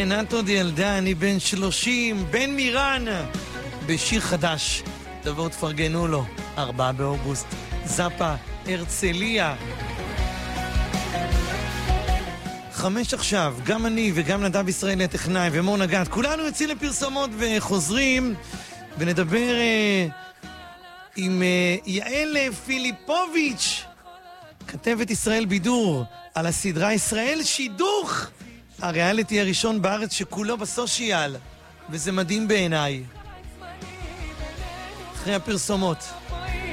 כן, את עוד ילדה, אני בן 30, בן מירן, בשיר חדש. תבואו תפרגנו לו, 4 באוגוסט, זאפה, הרצליה. 5 עכשיו, גם אני וגם נדב ישראל הטכנאי ומור נגד, כולנו יוצאים לפרסומות וחוזרים, ונדבר עם יעל פיליפוביץ', כתבת ישראל בידור, על הסדרה ישראל שידוך, הריאליטי הראשון בארץ שכולו בסושיאל, וזה מדהים בעיניי. אחרי הפרסומות.